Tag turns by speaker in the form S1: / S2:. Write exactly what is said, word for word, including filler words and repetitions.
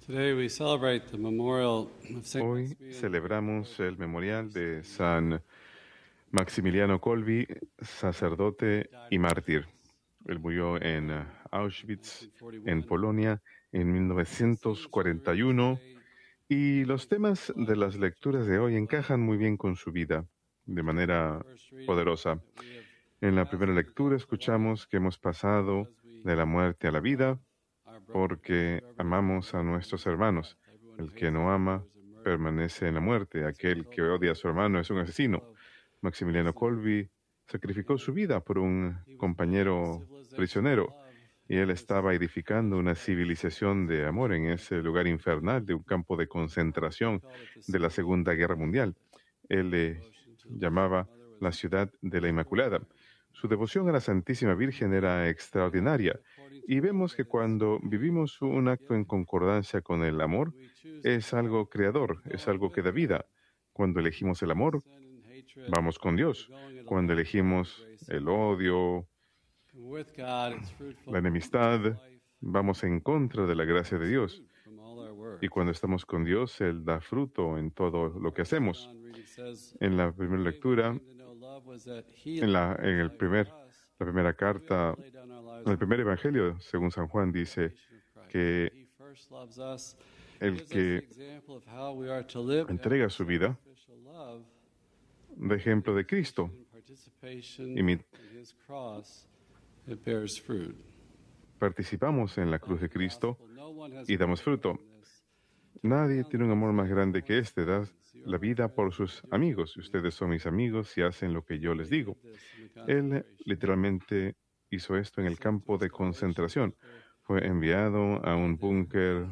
S1: Today we celebrate the memorial of Saint
S2: Hoy
S1: Maximilian
S2: celebramos el memorial de San Maximiliano Kolbe, sacerdote y mártir. Él murió en eh, Auschwitz, en Polonia, en mil novecientos cuarenta y uno, y los temas de las lecturas de hoy encajan muy bien con su vida, de manera poderosa. En la primera lectura escuchamos que hemos pasado de la muerte a la vida porque amamos a nuestros hermanos. El que no ama permanece en la muerte. Aquel que odia a su hermano es un asesino. Maximiliano Kolbe sacrificó su vida por un compañero prisionero y él estaba edificando una civilización de amor en ese lugar infernal de un campo de concentración de la Segunda Guerra Mundial. Él le llamaba la ciudad de la Inmaculada. Su devoción a la Santísima Virgen era extraordinaria y vemos que cuando vivimos un acto en concordancia con el amor, es algo creador, es algo que da vida. Cuando elegimos el amor, vamos con Dios. Cuando elegimos el odio, la enemistad, vamos en contra de la gracia de Dios. Y cuando estamos con Dios, Él da fruto en todo lo que hacemos. En la primera lectura, en la, en el primer, la primera carta, en el primer evangelio, según San Juan, dice que el que entrega su vida da ejemplo de Cristo. Imit- Participamos en la cruz de Cristo y damos fruto. Nadie tiene un amor más grande que este, da la vida por sus amigos. Ustedes son mis amigos y hacen lo que yo les digo. Él literalmente hizo esto en el campo de concentración. Fue enviado a un búnker